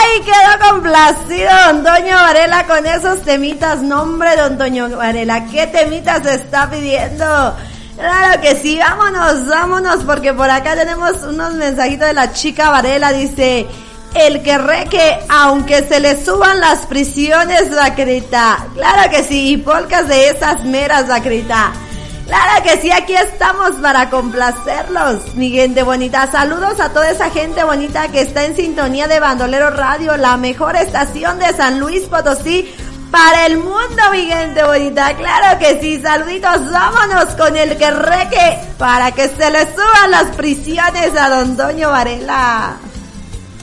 Ay, quedó complacido don Toño Varela con esos temitas. Nombre, don Toño Varela, ¿qué temitas se está pidiendo? Claro que sí, vámonos, porque por acá tenemos unos mensajitos de la chica Varela. Dice, el que reque, aunque se le suban las prisiones, vaquerita. Claro que sí, y polcas de esas meras, vaquerita. Claro que sí, aquí estamos para complacerlos, mi gente bonita. Saludos a toda esa gente bonita que está en sintonía de Bandolero Radio, la mejor estación de San Luis Potosí para el mundo, mi gente bonita. Claro que sí, saluditos, vámonos con el que reque para que se le suban las prisiones a don Toño Varela.